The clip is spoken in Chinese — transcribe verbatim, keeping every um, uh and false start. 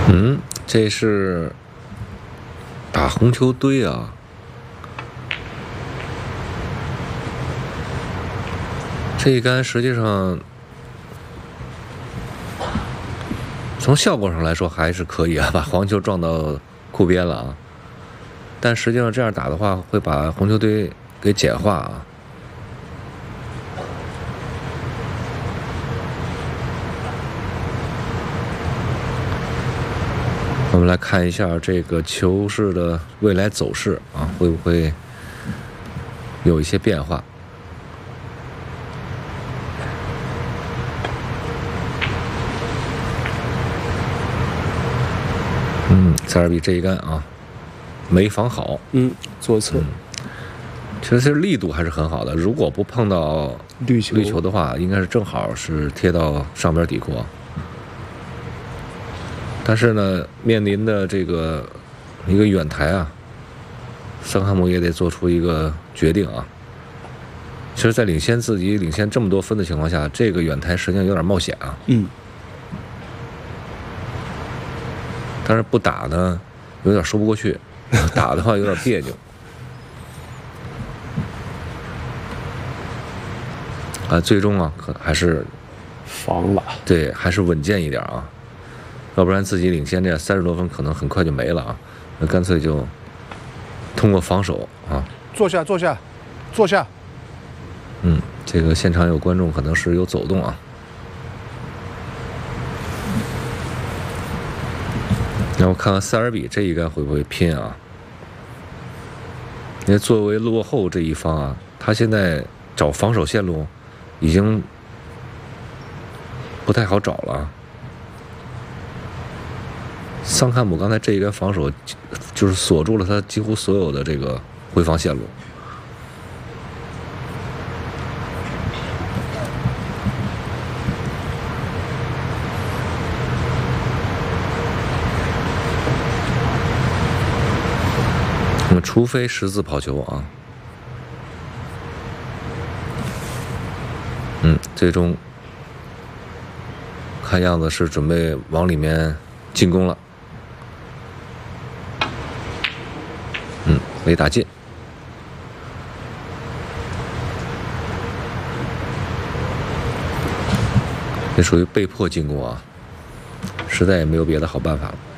嗯，这是打红球堆啊。这一杆实际上从效果上来说还是可以啊，把黄球撞到库边了啊。但实际上这样打的话，会把红球堆给简化啊。我们来看一下这个球势的未来走势啊，会不会有一些变化？嗯，塞尔比这一杆啊，没防好。 嗯，左侧。嗯、 其实力度还是很好的，如果不碰到绿球绿球的话，应该是正好是贴到上边底库。但是呢，面临的这个一个远台啊，桑汉姆也得做出一个决定啊。其实，在领先自己领先这么多分的情况下，这个远台实际上有点冒险啊。 嗯。 但是不打呢，有点说不过去；打的话有点别扭。啊，最终啊，可还是防了。 对，还是稳健一点啊。要不然自己领先这样三十多分，可能很快就没了啊！那干脆就通过防守啊， 坐下，坐下，坐下。 嗯，这个现场有观众，可能是有走动啊。那我看看塞尔比这一杆会不会拼啊？因为作为落后这一方啊，他现在找防守线路已经不太好找了。桑汉姆刚才这一杆防守，就是锁住了他几乎所有的这个回防线路。那么，除非十字跑球啊，嗯，最终看样子是准备往里面进攻了。嗯，没打进。这属于被迫进攻啊，实在也没有别的好办法了。